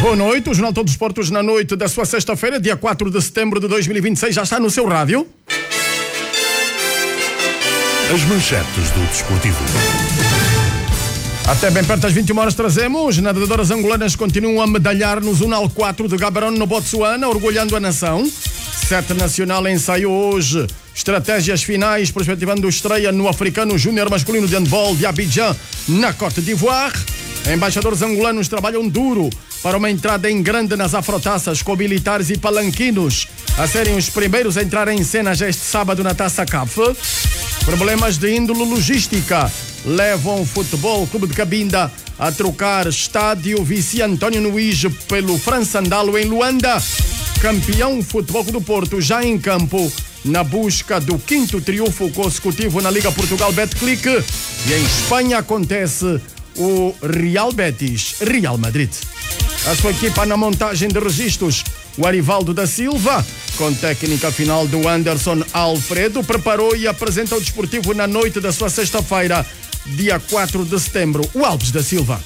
Boa noite, o Jornal Todos os Portos na noite da sua sexta-feira, dia 4 de setembro de 2026, já está no seu rádio. As manchetes do desportivo. Até bem perto das 21 horas trazemos, nadadoras angolanas continuam a medalhar no Zonal 4 de Gaborone, no Botsuana, orgulhando a nação. 7 Nacional ensaiou hoje estratégias finais, perspectivando estreia no Africano Júnior Masculino de Handball de Abidjan, na Côte d'Ivoire. Embaixadores angolanos trabalham duro para uma entrada em grande nas afrotaças, com militares e palanquinos a serem os primeiros a entrar em cena já este sábado na Taça CAF. Problemas de índole logística levam o Futebol Clube de Cabinda a trocar estádio Vici António Nuís pelo Fransandalo em Luanda. Campeão Futebol Clube do Porto já em campo na busca do 5º triunfo consecutivo na Liga Portugal Betclic. E em Espanha acontece o Real Betis, Real Madrid. A sua equipa na montagem de registros, o Arivaldo da Silva, com técnica final do Anderson Alfredo, preparou e apresenta o desportivo na noite da sua sexta-feira, dia 4 de setembro, o Alves da Silva.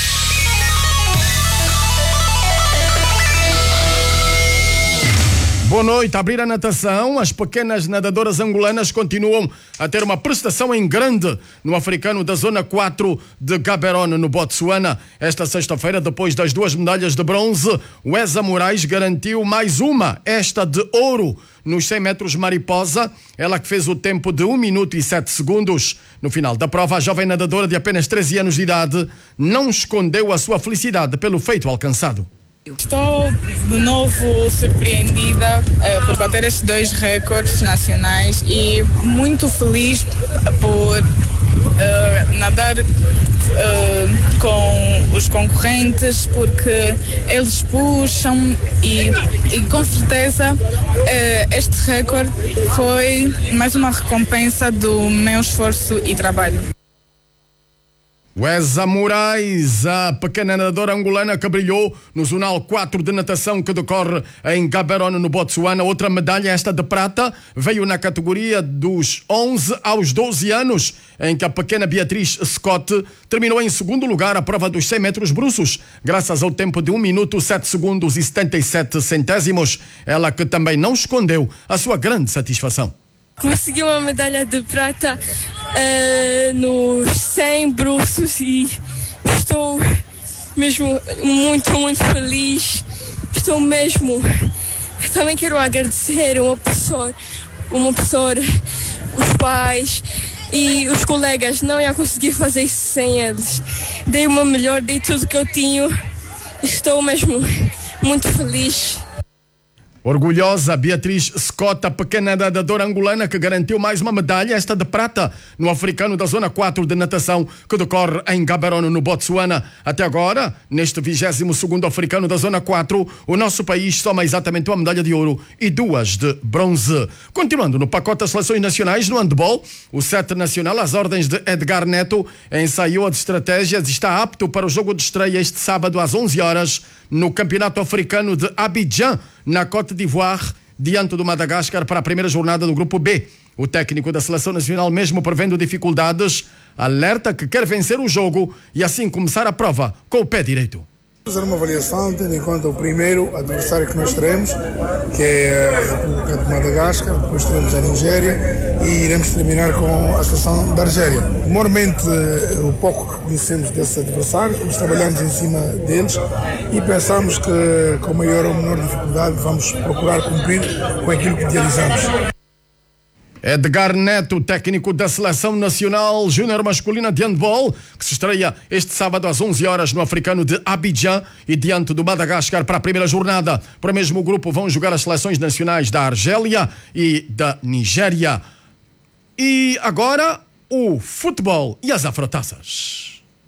Boa noite. A abrir a natação, as pequenas nadadoras angolanas continuam a ter uma prestação em grande no Africano da Zona 4 de Gaborone, no Botsuana. Esta sexta-feira, depois das 2 medalhas de bronze, Wesa Moraes garantiu mais uma, esta de ouro, nos 100 metros mariposa. Ela que fez o tempo de 1 minuto e 7 segundos. No final da prova, a jovem nadadora de apenas 13 anos de idade não escondeu a sua felicidade pelo feito alcançado. Estou de novo surpreendida por bater estes 2 recordes nacionais e muito feliz por nadar com os concorrentes, porque eles puxam e com certeza este recorde foi mais uma recompensa do meu esforço e trabalho. Wesa Moraes, a pequena nadadora angolana que brilhou no Zonal 4 de natação que decorre em Gaborone, no Botsuana. Outra medalha, esta de prata, veio na categoria dos 11 aos 12 anos, em que a pequena Beatriz Scott terminou em segundo lugar a prova dos 100 metros bruços, graças ao tempo de 1 minuto, 7 segundos e 77 centésimos. Ela que também não escondeu a sua grande satisfação. Consegui uma medalha de prata nos 100 bruços e estou mesmo muito, muito feliz. Estou mesmo... Também quero agradecer uma professora, os pais e os colegas. Não ia conseguir fazer isso sem eles. Dei o meu melhor, dei tudo que eu tinha. Estou mesmo muito feliz. Orgulhosa Beatriz Scott, a pequena nadadora angolana que garantiu mais uma medalha, esta de prata, no Africano da Zona 4 de natação, que decorre em Gaborone, no Botsuana. Até agora, neste 22º Africano da Zona 4, o nosso país soma exatamente uma medalha de ouro e 2 de bronze. Continuando no pacote das seleções nacionais, no handball, o 7 Nacional, às ordens de Edgar Neto, ensaiou as estratégias e está apto para o jogo de estreia este sábado às 11 horas, no Campeonato Africano de Abidjan, na Côte d'Ivoire, diante do Madagascar, para a primeira jornada do Grupo B. O técnico da Seleção Nacional, mesmo prevendo dificuldades, alerta que quer vencer o jogo e assim começar a prova com o pé direito. Fazer uma avaliação, tendo em conta o primeiro adversário que nós teremos, que é a República de Madagascar, depois teremos a Nigéria e iremos terminar com a seleção da Argélia. Normalmente, o pouco que conhecemos desses adversários, nós trabalhamos em cima deles e pensamos que com maior ou menor dificuldade vamos procurar cumprir com aquilo que idealizamos. Edgar Neto, técnico da Seleção Nacional Júnior Masculina de Handball, que se estreia este sábado às 11 horas no Africano de Abidjan e diante do Madagascar para a primeira jornada. Para o mesmo grupo vão jogar as seleções nacionais da Argélia e da Nigéria. E agora, o futebol e as afrotaças.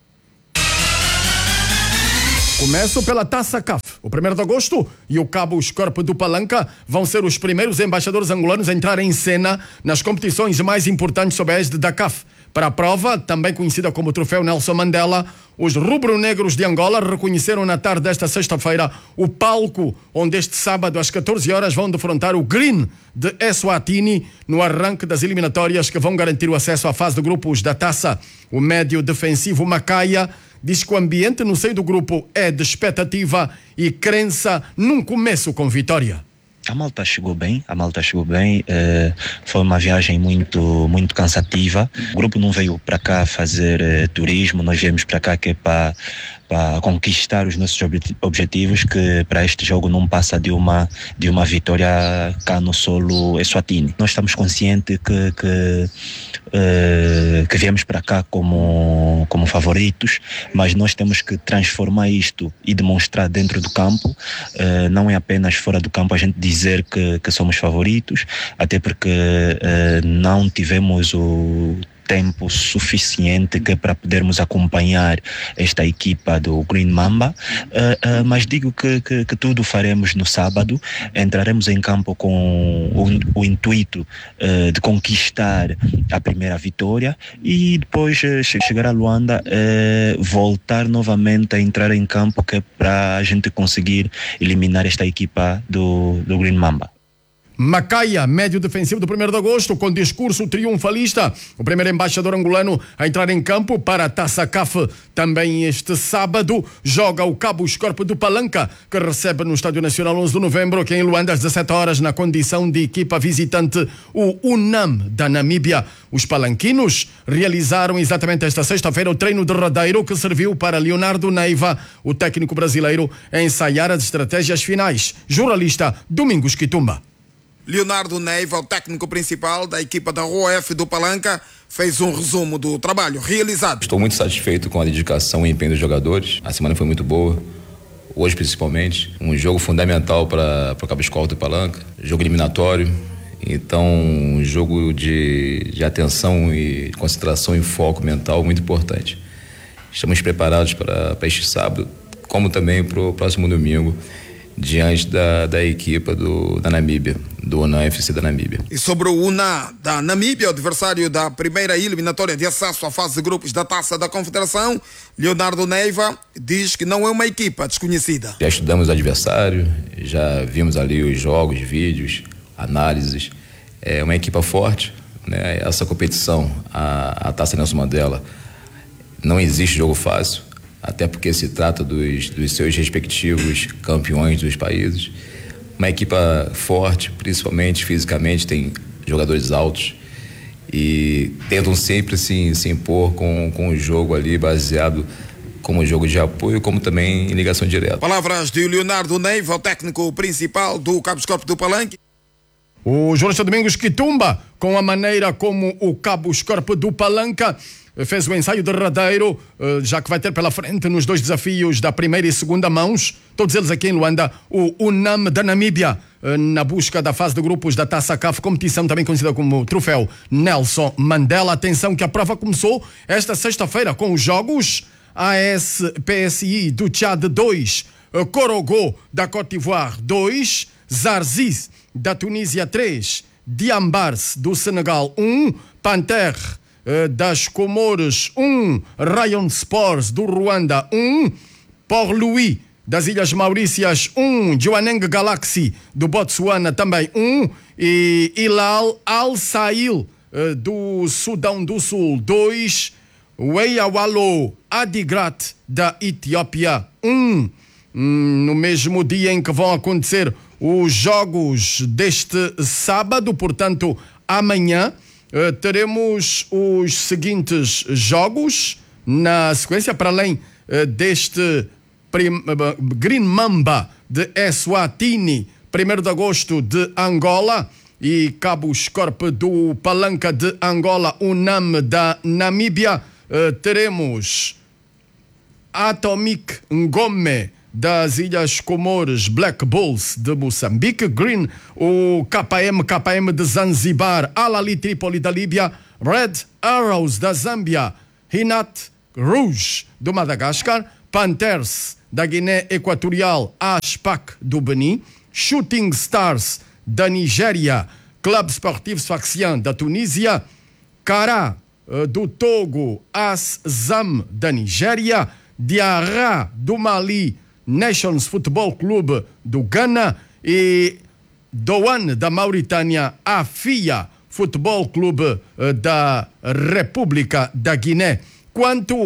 Começo pela Taça CAF. O 1º de agosto e o Cabo Corpo do Palanca vão ser os primeiros embaixadores angolanos a entrar em cena nas competições mais importantes sob a égide da CAF. Para a prova, também conhecida como Troféu Nelson Mandela, os rubro-negros de Angola reconheceram na tarde desta sexta-feira o palco onde este sábado às 14 horas vão defrontar o Green de Eswatini no arranque das eliminatórias que vão garantir o acesso à fase de grupos da Taça. O médio defensivo Macaia diz que o ambiente no seio do grupo é de expectativa e crença num começo com vitória. A malta chegou bem, foi uma viagem muito cansativa. O grupo não veio para cá fazer turismo, nós viemos para cá que é para conquistar os nossos objetivos, que para este jogo não passa de uma vitória cá no solo Eswatini. Nós estamos conscientes que viemos para cá como favoritos, mas nós temos que transformar isto e demonstrar dentro do campo, não é apenas fora do campo a gente dizer que somos favoritos, até porque não tivemos o tempo suficiente para podermos acompanhar esta equipa do Green Mamba, mas digo que tudo faremos no sábado. Entraremos em campo com o intuito de conquistar a primeira vitória e depois chegar a Luanda, voltar novamente a entrar em campo, que é para a gente conseguir eliminar esta equipa do Green Mamba. Macaia, médio defensivo do 1º de agosto, com discurso triunfalista. O primeiro embaixador angolano a entrar em campo para a Taça CAF. Também este sábado joga o Cabo Escorpe do Palanca, que recebe no Estádio Nacional 11 de novembro, que é em Luanda, às 17 horas, na condição de equipa visitante, o UNAM da Namíbia. Os palanquinos realizaram exatamente esta sexta-feira o treino derradeiro que serviu para Leonardo Neiva, o técnico brasileiro, a ensaiar as estratégias finais. Jornalista Domingos Quitumba. Leonardo Neiva, o técnico principal da equipa da ROF do Palanca, fez um resumo do trabalho realizado. Estou muito satisfeito com a dedicação e empenho dos jogadores. A semana foi muito boa, hoje principalmente. Um jogo fundamental para o Cabo Escorpe do Palanca, jogo eliminatório. Então, um jogo de atenção e concentração e foco mental muito importante. Estamos preparados para este sábado, como também para o próximo domingo, diante da equipa da Namíbia, do UNA FC da Namíbia. E sobre o UNA da Namíbia, o adversário da primeira eliminatória de acesso à fase de grupos da Taça da Confederação, Leonardo Neiva diz que não é uma equipa desconhecida. Já estudamos o adversário, já vimos ali os jogos, vídeos, análises. É uma equipa forte, né? Essa competição, a Taça Nelson Mandela, não existe jogo fácil, até porque se trata dos seus respectivos campeões dos países. Uma equipa forte, principalmente fisicamente, tem jogadores altos e tentam sempre se impor com o jogo ali baseado como jogo de apoio, como também em ligação direta. Palavras de Leonardo Neiva, o técnico principal do Cabo Escorpe do Palanque. O jornalista Domingos Quitumba, com a maneira como o Cabo Escorpe do Palanca fez o ensaio derradeiro, já que vai ter pela frente nos dois desafios da primeira e segunda mãos, todos eles aqui em Luanda, o UNAM da Namíbia, na busca da fase de grupos da Taça CAF, competição também conhecida como Troféu Nelson Mandela. Atenção que a prova começou esta sexta-feira com os jogos AS PSI do Tchad 2, Korogo da Côte d'Ivoire 2, Zarzis da Tunísia 3, Diambars do Senegal 1, Panther das Comores 1, Rayon Sports do Ruanda 1, Port-Louis das Ilhas Maurícias 1, Joaneng Galaxy do Botsuana também 1 e Hilal Al-Sail do Sudão do Sul 2, Weiawalo Adigrat da Etiópia 1. No mesmo dia em que vão acontecer os jogos deste sábado, portanto amanhã, teremos os seguintes jogos na sequência, para além deste Green Mamba de Eswatini, 1º de agosto de Angola, e Cabo Escorpe do Palanca de Angola, UNAM da Namíbia. Teremos Atomic Ngome das Ilhas Comores, Black Bulls de Moçambique, Green, o KM de Zanzibar, Al-Ali Tripoli da Líbia, Red Arrows da Zâmbia, Hinat Rouge do Madagascar, Panthers da Guiné Equatorial, Ashpak do Benin, Shooting Stars da Nigéria, Club Sportif Sfaxien da Tunísia, Kara do Togo, As-Zam da Nigéria, Diarra do Mali, Nations Football Club do Ghana e Douane da Mauritânia, Afia Futebol Clube da República da Guiné. Quanto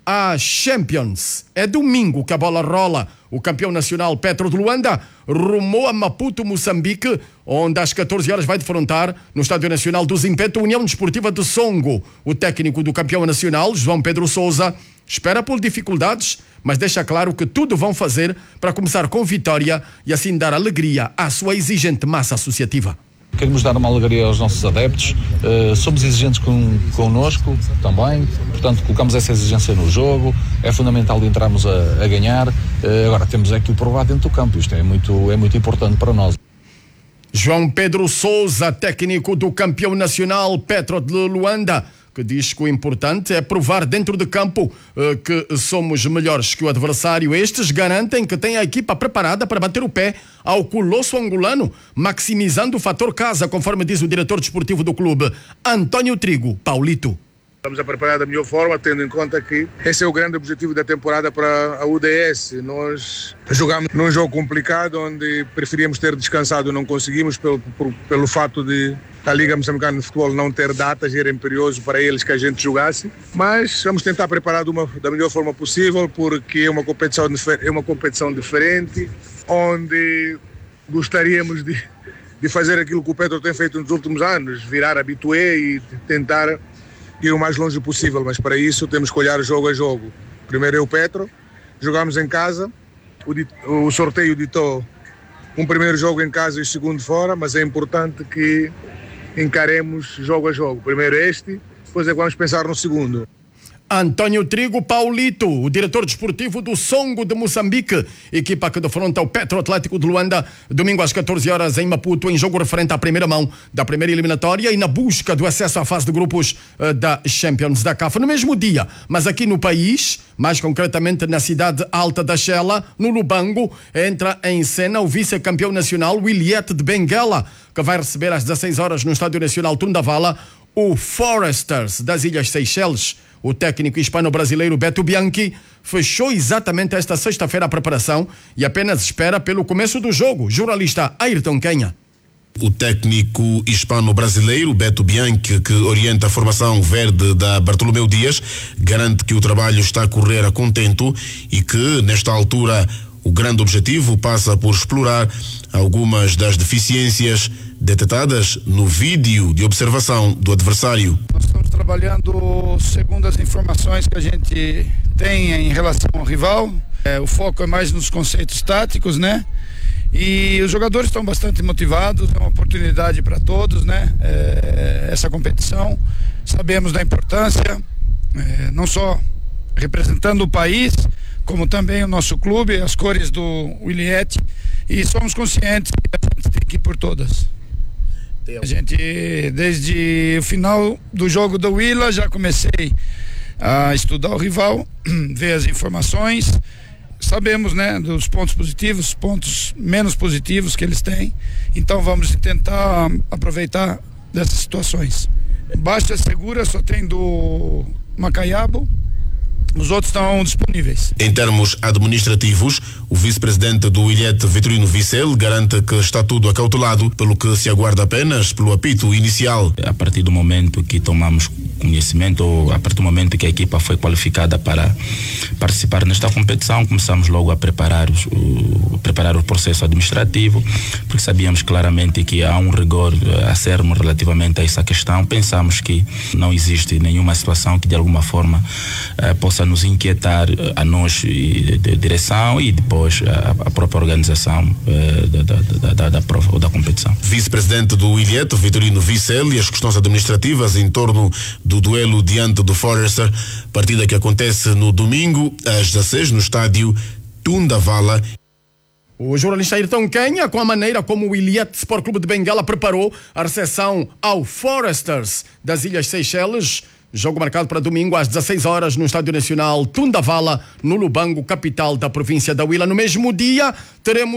à Champions. É domingo que a bola rola. O campeão nacional Petro de Luanda rumou a Maputo, Moçambique, onde às 14 horas vai defrontar no Estádio Nacional do Zimpeto União Desportiva de Songo. O técnico do campeão nacional, João Pedro Sousa, espera por dificuldades, mas deixa claro que tudo vão fazer para começar com vitória e assim dar alegria à sua exigente massa associativa. Queremos dar uma alegria aos nossos adeptos, somos exigentes connosco também, portanto colocamos essa exigência no jogo, é fundamental entrarmos a ganhar, agora temos é que o provar dentro do campo, isto é muito importante para nós. João Pedro Sousa, técnico do campeão nacional Petro de Luanda, que diz que o importante é provar dentro de campo que somos melhores que o adversário. Estes garantem que têm a equipa preparada para bater o pé ao colosso angolano, maximizando o fator casa, conforme diz o diretor desportivo do clube, António Trigo Paulito. Estamos a preparar da melhor forma, tendo em conta que esse é o grande objetivo da temporada para a UDS. Nós jogamos num jogo complicado, onde preferíamos ter descansado, não conseguimos pelo fato de a Liga Moçambicana de Futebol não ter datas, era imperioso para eles que a gente jogasse. Mas vamos tentar preparar da melhor forma possível, porque é uma competição diferente, onde gostaríamos de fazer aquilo que o Petro tem feito nos últimos anos, virar habitué e tentar ir o mais longe possível, mas para isso temos que olhar jogo a jogo. Primeiro é o Petro, jogamos em casa, o sorteio ditou um primeiro jogo em casa e o segundo fora, mas é importante que encaremos jogo a jogo. Primeiro este, depois é que vamos pensar no segundo. António Trigo Paulito, o diretor desportivo do Songo de Moçambique, equipa que defronta o Petro Atlético de Luanda, domingo às 14 horas em Maputo, em jogo referente à primeira mão da primeira eliminatória e na busca do acesso à fase de grupos da Champions da CAF. No mesmo dia, mas aqui no país, mais concretamente na cidade alta da Xela, no Lubango, entra em cena o vice-campeão nacional Wiliete de Benguela, que vai receber às 16 horas no Estádio Nacional Tundavala o Foresters das Ilhas Seychelles. O técnico hispano-brasileiro Beto Bianchi fechou exatamente esta sexta-feira a preparação e apenas espera pelo começo do jogo. Jornalista Ayrton Kenha. O técnico hispano-brasileiro Beto Bianchi, que orienta a formação verde da Bartolomeu Dias, garante que o trabalho está a correr a contento e que, nesta altura, o grande objetivo passa por explorar algumas das deficiências detectadas no vídeo de observação do adversário. Nós estamos trabalhando segundo as informações que a gente tem em relação ao rival. O foco é mais nos conceitos táticos, né? E os jogadores estão bastante motivados, é uma oportunidade para todos, né? Essa competição. Sabemos da importância, não só representando o país, como também o nosso clube, as cores do Wiliete, e somos conscientes que a gente tem que ir por todas. A gente, desde o final do jogo do Willa, já comecei a estudar o rival, ver as informações, sabemos, né, dos pontos positivos, pontos menos positivos que eles têm, então vamos tentar aproveitar dessas situações. Baixa segura só tem do Macaiabo, os outros estão disponíveis. Em termos administrativos, o vice-presidente do Wiliete, Vitorino Vicel, garante que está tudo acautelado, pelo que se aguarda apenas pelo apito inicial. A partir do momento que tomamos conhecimento, ou a partir do momento que a equipa foi qualificada para participar nesta competição, começamos logo a preparar o processo administrativo, porque sabíamos claramente que há um rigor a sermos relativamente a essa questão. Pensamos que não existe nenhuma situação que de alguma forma possa nos inquietar a nós de direção e depois a própria organização da prova ou da competição. Vice-presidente do Wiliete, Vitorino Vicel, e as questões administrativas em torno do duelo diante do Forester, partida que acontece no domingo às 16 no estádio Tundavala. O jornalista Ayrton Kenha, com a maneira como o Wiliete Sport Clube de Benguela preparou a recepção ao Foresters das Ilhas Seychelles. Jogo marcado para domingo às 16 horas no Estádio Nacional Tundavala, no Lubango, capital da província da Huila. No mesmo dia, teremos